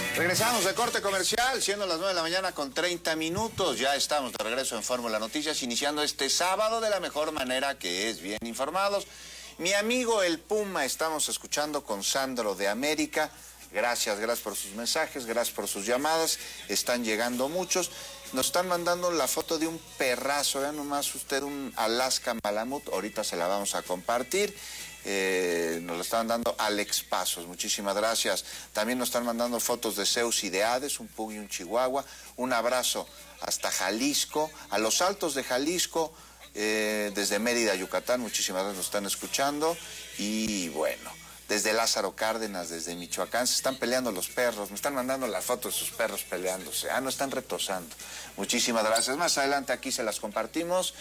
Regresamos de corte comercial, siendo las 9 de la mañana con 30 minutos. Ya estamos de regreso en Fórmula Noticias, iniciando este sábado de la mejor manera, que es bien informados. Mi amigo el Puma, estamos escuchando con Sandro de América. Gracias por sus mensajes, gracias por sus llamadas. Están llegando muchos. Nos están mandando la foto de un perrazo. Vean nomás usted, un Alaska Malamut. Ahorita se la vamos a compartir. Nos lo están dando Alex Pasos, muchísimas gracias. También nos están mandando fotos de Zeus y de Hades, un pug y un chihuahua. Un abrazo hasta Jalisco, a los Altos de Jalisco, desde Mérida, Yucatán, muchísimas gracias, nos están escuchando. Y bueno, desde Lázaro Cárdenas, desde Michoacán, se están peleando los perros. Me están mandando las fotos de sus perros peleándose. No están retosando. Muchísimas gracias. Más adelante aquí se las compartimos.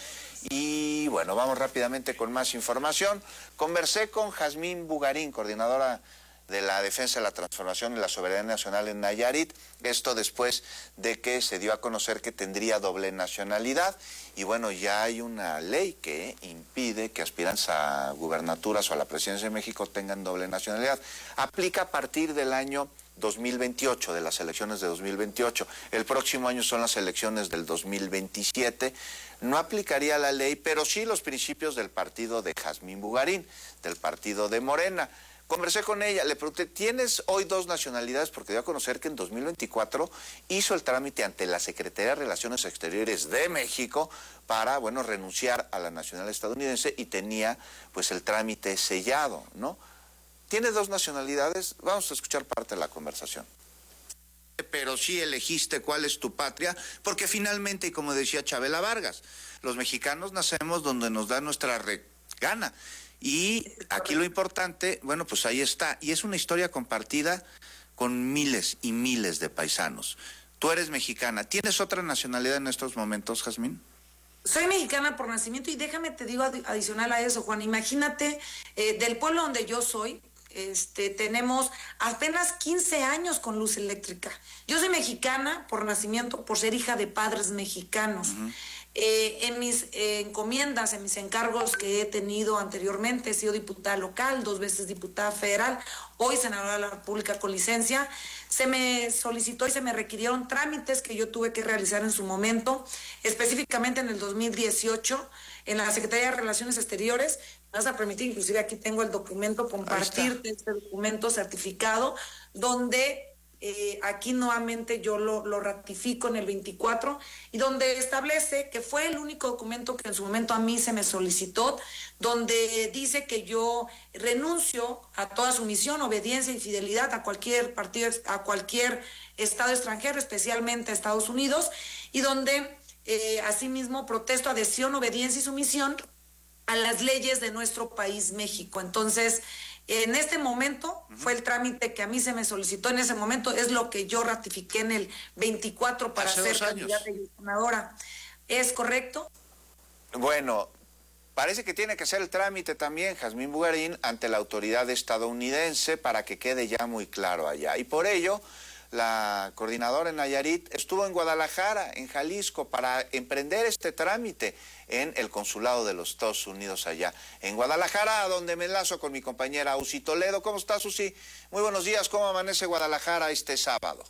Y bueno, vamos rápidamente con más información. Conversé con Jazmín Bugarín, coordinadora de la Defensa de la Transformación y la Soberanía Nacional en Nayarit. Esto después de que se dio a conocer que tendría doble nacionalidad. Y bueno, ya hay una ley que impide que aspirantes a gubernaturas o a la presidencia de México tengan doble nacionalidad. Aplica a partir del año 2028, de las elecciones de 2028. El próximo año son las elecciones del 2027. No aplicaría la ley, pero sí los principios del partido de Jazmín Bugarín, del partido de Morena. Conversé con ella, le pregunté, ¿tienes hoy dos nacionalidades? Porque dio a conocer que en 2024 hizo el trámite ante la Secretaría de Relaciones Exteriores de México para, bueno, renunciar a la nacionalidad estadounidense y tenía, pues, el trámite sellado, ¿no? ¿Tiene dos nacionalidades? Vamos a escuchar parte de la conversación. Pero sí elegiste cuál es tu patria, porque finalmente, y como decía Chabela Vargas, los mexicanos nacemos donde nos da nuestra gana. Y aquí lo importante, bueno, pues ahí está. Y es una historia compartida con miles y miles de paisanos. Tú eres mexicana. ¿Tienes otra nacionalidad en estos momentos, Jazmín? Soy mexicana por nacimiento y déjame te digo adicional a eso, Juan. Imagínate, del pueblo donde yo soy, tenemos apenas 15 años con luz eléctrica. Yo soy mexicana por nacimiento, por ser hija de padres mexicanos. Uh-huh. En mis encomiendas, en mis encargos que he tenido anteriormente, he sido diputada local, 2 veces diputada federal, hoy senadora de la República con licencia. Se me solicitó y se me requirieron trámites que yo tuve que realizar en su momento, específicamente en el 2018, en la Secretaría de Relaciones Exteriores. Me vas a permitir, inclusive aquí tengo el documento, compartirte este documento certificado, donde aquí nuevamente yo lo ratifico en el 24, y donde establece que fue el único documento que en su momento a mí se me solicitó, donde dice que yo renuncio a toda sumisión, obediencia y fidelidad a cualquier partido, a cualquier estado extranjero, especialmente a Estados Unidos, y donde asimismo protesto adhesión, obediencia y sumisión a las leyes de nuestro país, México. Entonces, en este momento, uh-huh, fue el trámite que a mí se me solicitó en ese momento, es lo que yo ratifiqué en el 24 para ser candidata y senadora. ¿Es correcto? Bueno, parece que tiene que ser el trámite también, Jazmín Bugarín, ante la autoridad estadounidense para que quede ya muy claro allá. Y por ello, la coordinadora en Nayarit estuvo en Guadalajara, en Jalisco, para emprender este trámite en el consulado de los Estados Unidos allá en Guadalajara, a donde me enlazo con mi compañera Usi Toledo. ¿Cómo estás, Usi? Muy buenos días. ¿Cómo amanece Guadalajara este sábado?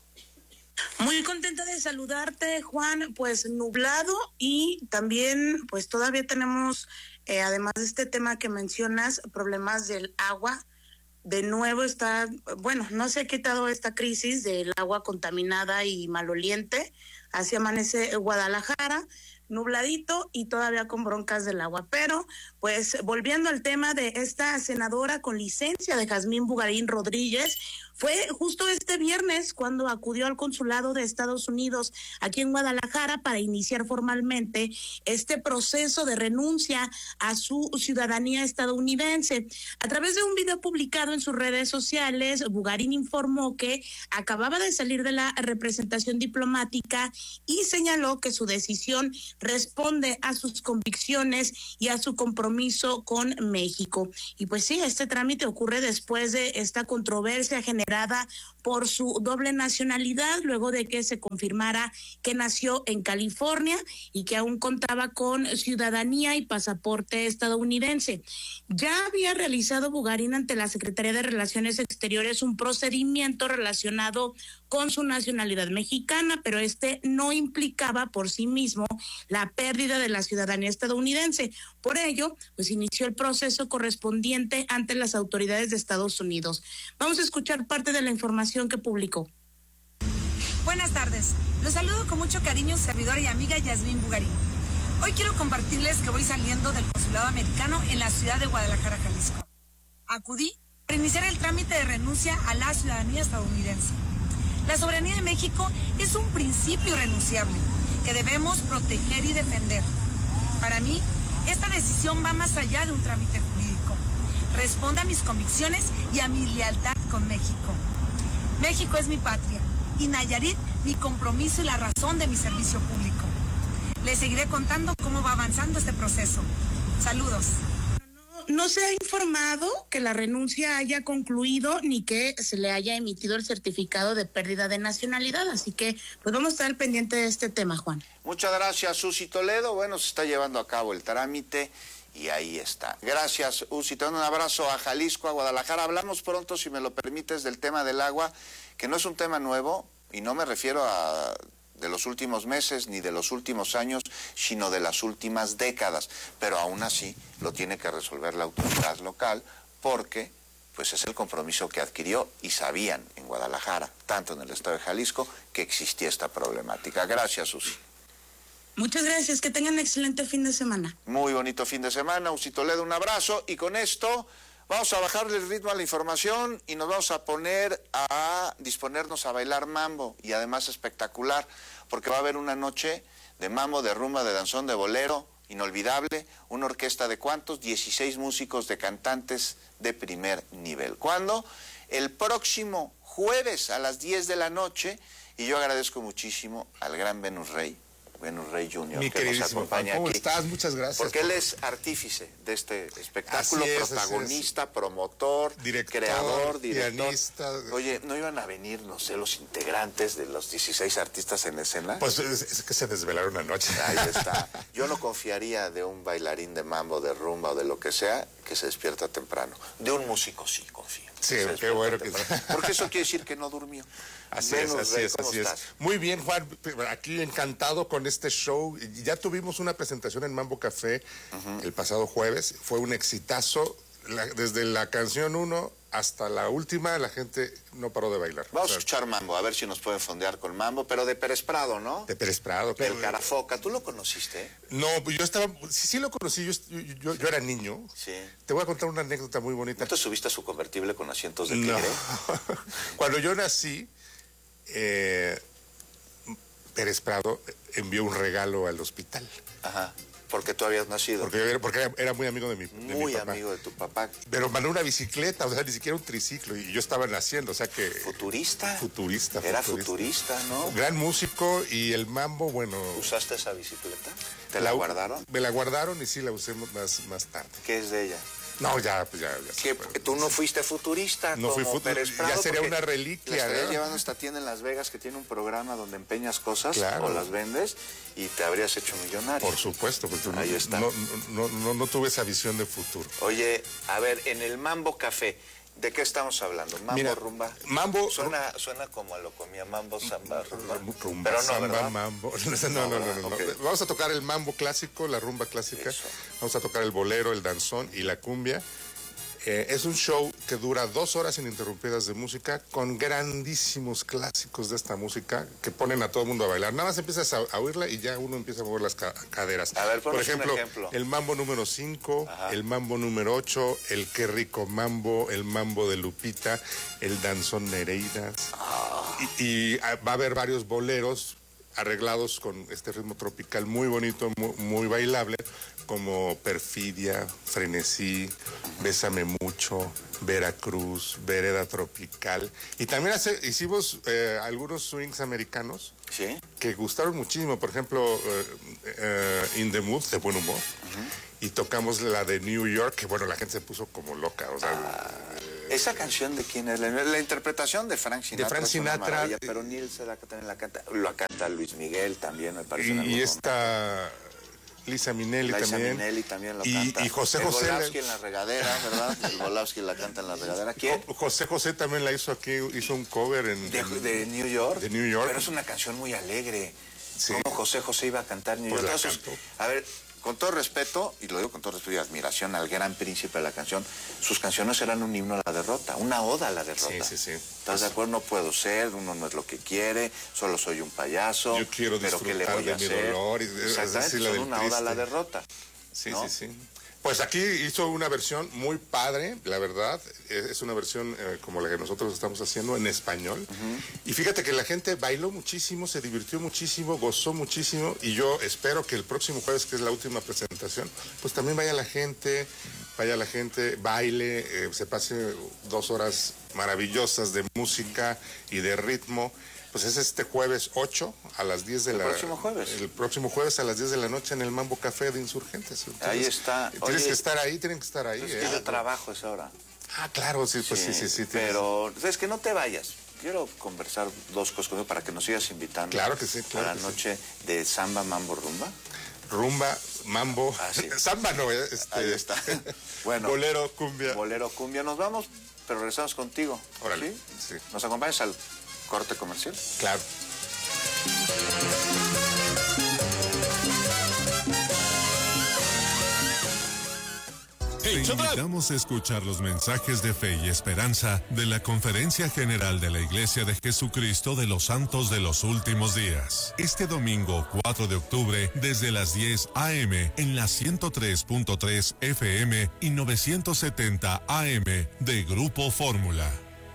Muy contenta de saludarte, Juan. Pues nublado, y también pues todavía tenemos, además de este tema que mencionas, problemas del agua. De nuevo está, bueno, no se ha quitado esta crisis del agua contaminada y maloliente. Así amanece Guadalajara, nubladito y todavía con broncas del agua. Pero, pues, volviendo al tema de esta senadora con licencia de Jazmín Bugarín Rodríguez, fue justo este viernes cuando acudió al consulado de Estados Unidos aquí en Guadalajara para iniciar formalmente este proceso de renuncia a su ciudadanía estadounidense. A través de un video publicado en sus redes sociales, Bugarín informó que acababa de salir de la representación diplomática y señaló que su decisión responde a sus convicciones y a su compromiso con México. Y pues sí, este trámite ocurre después de esta controversia generada por su doble nacionalidad, luego de que se confirmara que nació en California y que aún contaba con ciudadanía y pasaporte estadounidense. Ya había realizado Bugarín ante la Secretaría de Relaciones Exteriores un procedimiento relacionado con su nacionalidad mexicana, pero no implicaba por sí mismo la pérdida de la ciudadanía estadounidense. Por ello, pues inició el proceso correspondiente ante las autoridades de Estados Unidos. Vamos a escuchar parte de la información que publicó. Buenas tardes. Los saludo con mucho cariño, servidora y amiga Yasmín Bugarín. Hoy quiero compartirles que voy saliendo del consulado americano en la ciudad de Guadalajara, Jalisco. Acudí para iniciar el trámite de renuncia a la ciudadanía estadounidense. La soberanía de México es un principio irrenunciable que debemos proteger y defender. Para mí, esta decisión va más allá de un trámite jurídico. Responde a mis convicciones y a mi lealtad con México. México es mi patria y Nayarit mi compromiso y la razón de mi servicio público. Les seguiré contando cómo va avanzando este proceso. Saludos. No se ha informado que la renuncia haya concluido ni que se le haya emitido el certificado de pérdida de nacionalidad, así que pues vamos a estar al pendiente de este tema, Juan. Muchas gracias, Susi Toledo. Bueno, se está llevando a cabo el trámite y ahí está. Gracias, Uzi. Te mando un abrazo a Jalisco, a Guadalajara. Hablamos pronto, si me lo permites, del tema del agua, que no es un tema nuevo y no me refiero a de los últimos meses ni de los últimos años, sino de las últimas décadas. Pero aún así lo tiene que resolver la autoridad local porque pues es el compromiso que adquirió y sabían en Guadalajara, tanto en el estado de Jalisco, que existía esta problemática. Gracias, Susi. Muchas gracias, que tengan un excelente fin de semana. Muy bonito fin de semana, Uzi Toledo, un abrazo y con esto vamos a bajarle el ritmo a la información y nos vamos a poner a disponernos a bailar mambo y además espectacular, porque va a haber una noche de mambo, de rumba, de danzón, de bolero, inolvidable, una orquesta de ¿cuántos? 16 músicos de cantantes de primer nivel. ¿Cuándo? El próximo jueves a las 10 de la noche y yo agradezco muchísimo al gran Venus Rey Jr., mi que nos acompaña ¿cómo aquí. estás? Muchas gracias. Porque él es artífice de este espectáculo, protagonista, promotor, director, creador, director. pianista. Oye, ¿no iban a venir, no sé, los integrantes de los 16 artistas en escena? Pues es que se desvelaron anoche. Ahí está. Yo no confiaría de un bailarín de mambo, de rumba o de lo que sea, que se despierta temprano. De un músico sí confío. Sí, qué bueno que porque eso quiere decir que no durmió. Así es. Muy bien, Juan, aquí encantado con este show. Ya tuvimos una presentación en Mambo Café el pasado jueves. Fue un exitazo. Desde la canción 1 hasta la última, la gente no paró de bailar. Vamos a escuchar mambo, a ver si nos pueden fondear con mambo, pero de Pérez Prado, ¿no? De Pérez Prado. Del Carafoca. ¿Tú lo conociste? No, yo estaba... Sí lo conocí, yo era niño. Sí. Te voy a contar una anécdota muy bonita. ¿No te subiste a su convertible con asientos de tigre? No. Cuando yo nací, Pérez Prado envió un regalo al hospital. Ajá. Porque tú habías nacido. Porque era muy amigo de mi papá. Muy amigo de tu papá. Pero mandó una bicicleta, o sea, ni siquiera un triciclo, y yo estaba naciendo, o sea que... ¿Futurista? Futurista. Era futurista, ¿no? Gran músico, y el mambo, bueno... ¿Usaste esa bicicleta? ¿Te la guardaron? Me la guardaron y sí la usé más tarde. ¿Qué es de ella? No, ya. ¿Tú no fuiste futurista? No fui futurista, ya sería una reliquia. La estarías llevando a esta tienda en Las Vegas que tiene un programa donde empeñas cosas, claro, o las vendes y te habrías hecho millonario. Por supuesto, porque ahí está. No tuve esa visión de futuro. Oye, a ver, en el Mambo Café, ¿de qué estamos hablando? ¿Mambo, mira, rumba? Mambo... Suena como a lo comía mambo, samba, rumba. Rumba, pero no, samba, ¿verdad? Mambo. No. Okay. Vamos a tocar el mambo clásico, la rumba clásica. Eso. Vamos a tocar el bolero, el danzón y la cumbia. Es un show que dura 2 horas ininterrumpidas de música con grandísimos clásicos de esta música que ponen a todo el mundo a bailar. Nada más empiezas a oírla y ya uno empieza a mover las caderas. A ver, por ejemplo, un ejemplo, el mambo número 5, el mambo número 8, el Qué Rico Mambo, el mambo de Lupita, el danzón Nereidas. Y va a haber varios boleros arreglados con este ritmo tropical muy bonito, muy bailable, como Perfidia, Frenesí, Bésame Mucho, Veracruz, Vereda Tropical. Y también hicimos algunos swings americanos, ¿sí?, que gustaron muchísimo. Por ejemplo, In the Mood, de buen humor. Y tocamos la de New York, que bueno, la gente se puso como loca. O sea, ¿esa canción de quién es? La interpretación de Frank Sinatra. De Frank Sinatra. Pero Neil Sedaka también la canta. Lo canta Luis Miguel también, me parece. Y esta... Liza Minnelli Liza también. Minnelli también lo canta. Y José José. El Volowski en la regadera, ¿verdad? El Volowski la canta en la regadera. ¿Quién? José José también la hizo aquí, hizo un cover De New York. De New York. Pero es una canción muy alegre. Sí. ¿Cómo José José iba a cantar New York? Pues la Entonces, cantó. a ver, con todo respeto, y lo digo con todo respeto y admiración al gran príncipe de la canción, sus canciones eran un himno a la derrota, una oda a la derrota. Sí. ¿Estás de acuerdo? No puedo ser, uno no es lo que quiere, solo soy un payaso. Yo quiero pero ¿qué le disfrutar voy a de mi hacer? dolor. Exactamente, la son del una oda a la triste. derrota. Sí, ¿no? sí. Pues aquí hizo una versión muy padre, la verdad. Es una versión como la que nosotros estamos haciendo en español. Y fíjate que la gente bailó muchísimo, se divirtió muchísimo, gozó muchísimo. Y yo espero que el próximo jueves, que es la última presentación, pues también vaya la gente, baile, se pase 2 horas maravillosas de música y de ritmo. Pues es este jueves 8 a las 10 de la... ¿El próximo jueves? El próximo jueves a las 10 de la noche en el Mambo Café de Insurgentes. Entonces, Ahí está. Tienen que estar ahí. Es que yo trabajo a esa hora. Ah, claro, sí, pues sí. Pero, es que no te vayas. Quiero conversar 2 cosas contigo para que nos sigas invitando. Claro que sí, claro. A la noche de Samba, Mambo, Rumba. Rumba, mambo, Sí. samba no, Ahí está. Bueno. Bolero, cumbia. Bolero, cumbia. Nos vamos, pero regresamos contigo. Órale, ¿Sí? sí. ¿Nos acompañas al corte comercial? Claro. Te invitamos a escuchar los mensajes de fe y esperanza de la Conferencia General de la Iglesia de Jesucristo de los Santos de los Últimos Días. Este domingo 4 de octubre desde las 10 a.m. en la 103.3 FM y 970 AM de Grupo Fórmula.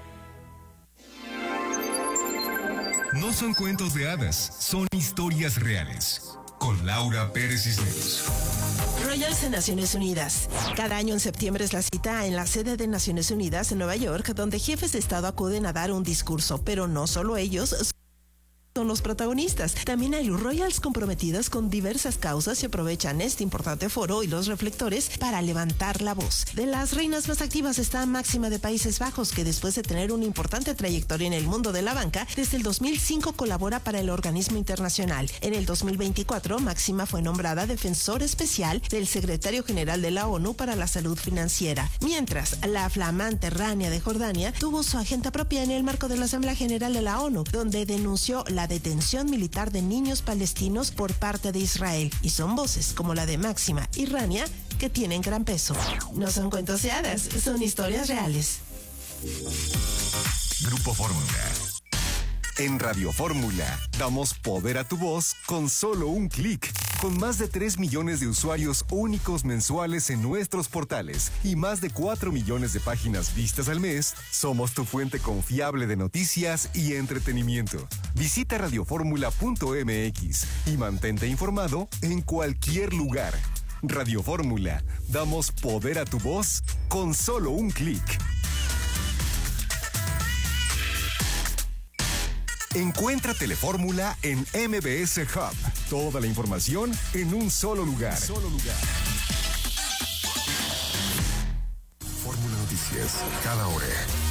No son cuentos de hadas, son historias reales. Con Laura Pérez Cisneros. Royals en Naciones Unidas. Cada año en septiembre es la cita en la sede de Naciones Unidas en Nueva York, donde jefes de Estado acuden a dar un discurso, pero no solo ellos son los protagonistas. También hay Royals comprometidas con diversas causas y aprovechan este importante foro y los reflectores para levantar la voz. De las reinas más activas está Máxima de Países Bajos, que después de tener una importante trayectoria en el mundo de la banca, desde el 2005 colabora para el organismo internacional. En el 2024, Máxima fue nombrada defensor especial del secretario general de la ONU para la salud financiera. Mientras, la flamante Rania de Jordania tuvo su agenda propia en el marco de la Asamblea General de la ONU, donde denunció la detención militar de niños palestinos por parte de Israel. Y son voces como la de Máxima y Rania que tienen gran peso. No son cuentos de hadas, son historias reales. Grupo Fórmula. En Radio Fórmula, damos poder a tu voz con solo un clic. Con más de 3 millones de usuarios únicos mensuales en nuestros portales y más de 4 millones de páginas vistas al mes, somos tu fuente confiable de noticias y entretenimiento. Visita radioformula.mx y mantente informado en cualquier lugar. Radio Fórmula, damos poder a tu voz con solo un clic. Encuentra Telefórmula en MBS Hub. Toda la información en un solo lugar. Fórmula Noticias, cada hora.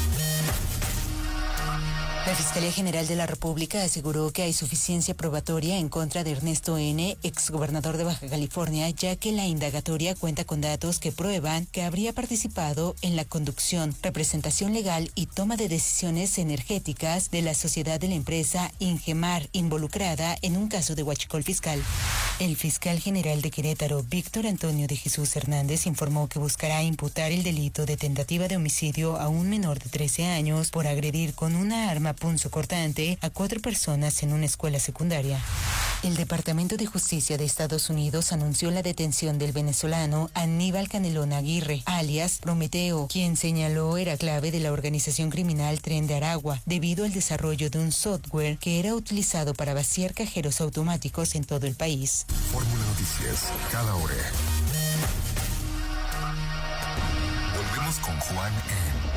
La Fiscalía General de la República aseguró que hay suficiencia probatoria en contra de Ernesto N., exgobernador de Baja California, ya que la indagatoria cuenta con datos que prueban que habría participado en la conducción, representación legal y toma de decisiones energéticas de la sociedad de la empresa Ingemar, involucrada en un caso de huachicol fiscal. El fiscal general de Querétaro, Víctor Antonio de Jesús Hernández, informó que buscará imputar el delito de tentativa de homicidio a un menor de 13 años por agredir con una arma punzocortante a 4 personas en una escuela secundaria. El Departamento de Justicia de Estados Unidos anunció la detención del venezolano Aníbal Canelón Aguirre, alias Prometeo, quien señaló era clave de la organización criminal Tren de Aragua, debido al desarrollo de un software que era utilizado para vaciar cajeros automáticos en todo el país. Fórmula Noticias, cada hora. Volvemos con Juan en